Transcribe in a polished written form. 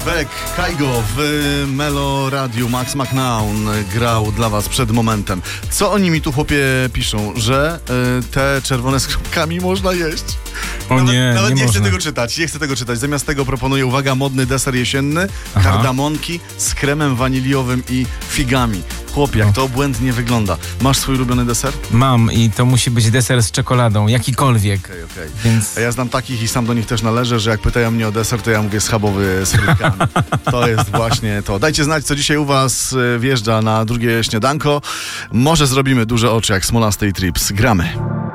Beck, Kaigo w Melo Radiu. Max McNown grał dla was przed momentem. Co oni mi tu, chłopie, piszą? Że te czerwone z kropkami można jeść. Nawet nie chcę tego czytać. Nie chcę tego czytać. Zamiast tego proponuję, uwaga, modny deser jesienny. Kardamonki z kremem waniliowym i figami. Chłopie, jak to obłędnie wygląda. Masz swój ulubiony deser? Mam i to musi być deser z czekoladą, jakikolwiek. Okay. Więc... A ja znam takich i sam do nich też należę, że jak pytają mnie o deser, to ja mówię schabowy z frytkami. To jest właśnie to. Dajcie znać, co dzisiaj u was wjeżdża na drugie śniadanko. Może zrobimy duże oczy jak Smolastej Trips. Gramy.